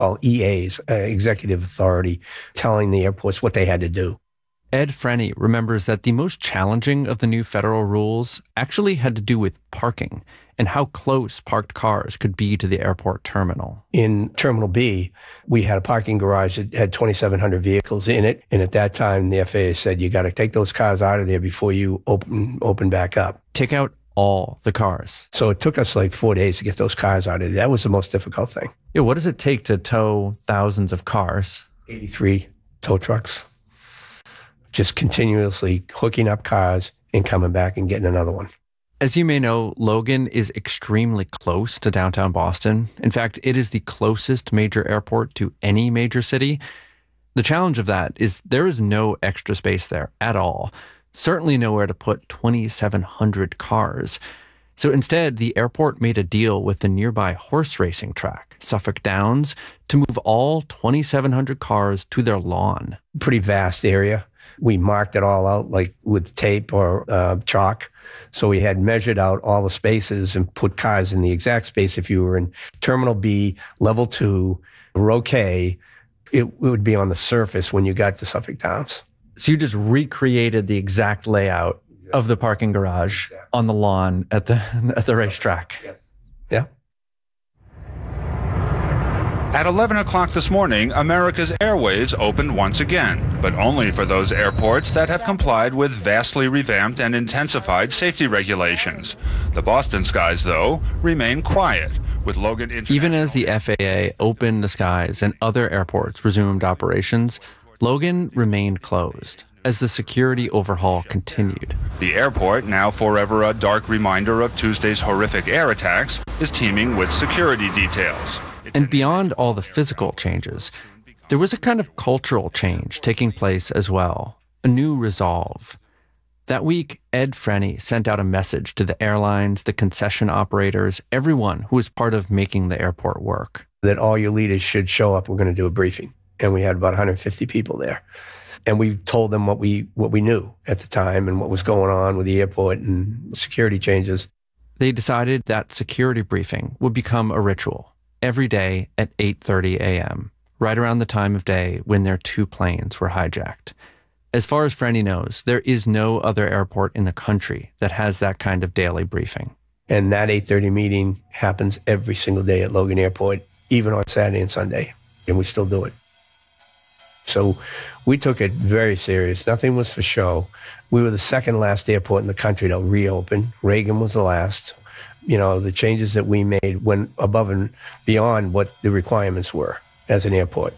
all EAs, executive authority, telling the airports what they had to do. Ed Frenny remembers that the most challenging of the new federal rules actually had to do with parking and how close parked cars could be to the airport terminal. In Terminal B, we had a parking garage that had 2,700 vehicles in it. And at that time, the FAA said, you got to take those cars out of there before you open back up. Take out all the cars. So it took us like 4 days to get those cars out of there. That was the most difficult thing. Yeah, what does it take to tow thousands of cars? 83 tow trucks. Just continuously hooking up cars and coming back and getting another one. As you may know, Logan is extremely close to downtown Boston. In fact, it is the closest major airport to any major city. The challenge of that is there is no extra space there at all. Certainly nowhere to put 2,700 cars. So instead, the airport made a deal with the nearby horse racing track, Suffolk Downs, to move all 2,700 cars to their lawn. Pretty vast area. We marked it all out like with tape or chalk. So we had measured out all the spaces and put cars in the exact space. If you were in Terminal B, Level 2, Row K, it would be on the surface when you got to Suffolk Downs. So you just recreated the exact layout of the parking garage on the lawn at the racetrack. Yeah. At 11 o'clock this morning, America's Airways opened once again, but only for those airports that have complied with vastly revamped and intensified safety regulations. The Boston skies, though, remain quiet, with Logan International... Even as the FAA opened the skies and other airports resumed operations, Logan remained closed as the security overhaul continued. The airport, now forever a dark reminder of Tuesday's horrific air attacks, is teeming with security details. And beyond all the physical changes, there was a kind of cultural change taking place as well, a new resolve. That week, Ed Frenny sent out a message to the airlines, the concession operators, everyone who was part of making the airport work. That all your leaders should show up. We're going to do a briefing. And we had about 150 people there. And we told them what we knew at the time and what was going on with the airport and security changes. They decided that security briefing would become a ritual. Every day at 8:30 a.m., right around the time of day when their 2 planes were hijacked. As far as Frenny knows, there is no other airport in the country that has that kind of daily briefing. And that 8:30 meeting happens every single day at Logan Airport, even on Saturday and Sunday, and we still do it. So we took it very serious. Nothing was for show. We were the second last airport in the country to reopen. Reagan was the last. You know, the changes that we made went above and beyond what the requirements were as an airport.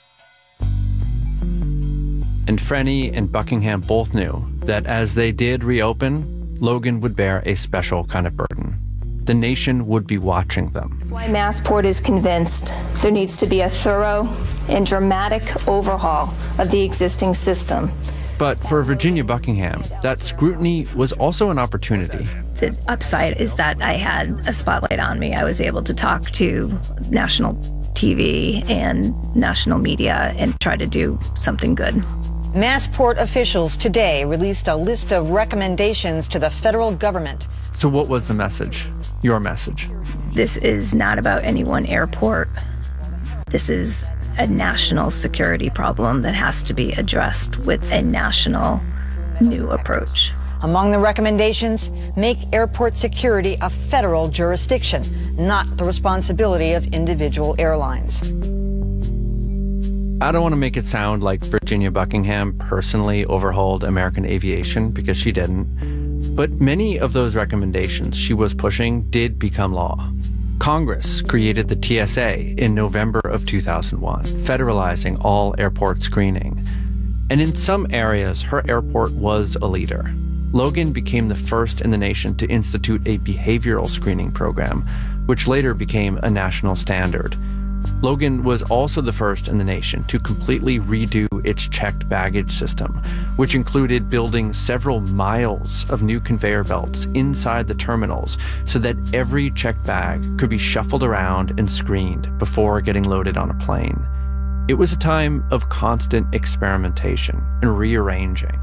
And Frenny and Buckingham both knew that as they did reopen, Logan would bear a special kind of burden. The nation would be watching them. That's why Massport is convinced there needs to be a thorough and dramatic overhaul of the existing system. But for Virginia Buckingham, that scrutiny was also an opportunity. The upside is that I had a spotlight on me. I was able to talk to national TV and national media and try to do something good. Massport officials today released a list of recommendations to the federal government. So what was the message? Your message? This is not about any one airport. This is a national security problem that has to be addressed with a national new approach. Among the recommendations, make airport security a federal jurisdiction, not the responsibility of individual airlines. I don't want to make it sound like Virginia Buckingham personally overhauled American aviation, because she didn't. But many of those recommendations she was pushing did become law. Congress created the TSA in November of 2001, federalizing all airport screening. And in some areas, her airport was a leader. Logan became the first in the nation to institute a behavioral screening program, which later became a national standard. Logan was also the first in the nation to completely redo its checked baggage system, which included building several miles of new conveyor belts inside the terminals so that every checked bag could be shuffled around and screened before getting loaded on a plane. It was a time of constant experimentation and rearranging.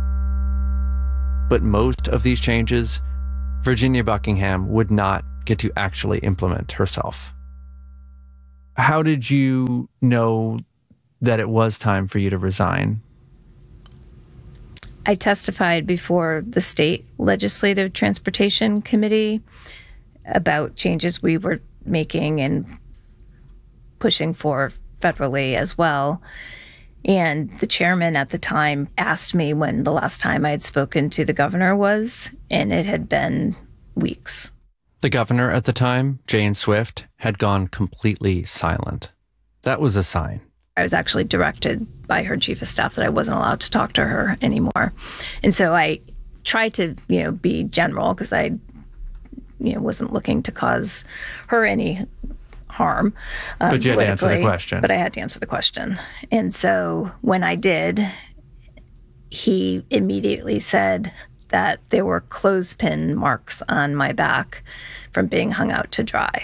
But most of these changes, Virginia Buckingham would not get to actually implement herself. How did you know that it was time for you to resign? I testified before the state legislative transportation committee about changes we were making and pushing for federally as well. And the chairman at the time asked me when the last time I had spoken to the governor was, and it had been weeks. The governor at the time, Jane Swift, had gone completely silent. That was a sign. I was actually directed by her chief of staff that I wasn't allowed to talk to her anymore. And so I tried to, be general because I, wasn't looking to cause her any harm. But you had to answer the question. But I had to answer the question. And so when I did, he immediately said that there were clothespin marks on my back from being hung out to dry.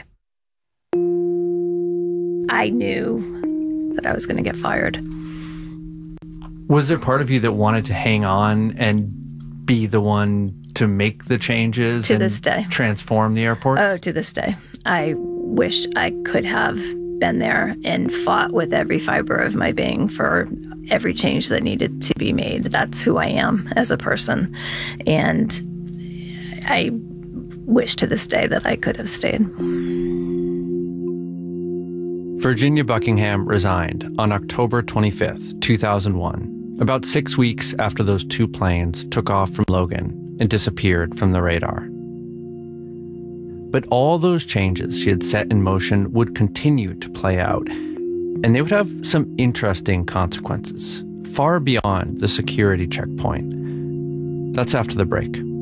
I knew that I was going to get fired. Was there part of you that wanted to hang on and be the one to make the changes to this day, transform the airport? Oh, to this day. I wish I could have been there and fought with every fiber of my being for every change that needed to be made. That's who I am as a person. And I wish to this day that I could have stayed. Virginia Buckingham resigned on October 25th, 2001, about 6 weeks after those two planes took off from Logan and disappeared from the radar. But all those changes she had set in motion would continue to play out, and they would have some interesting consequences, far beyond the security checkpoint. That's after the break.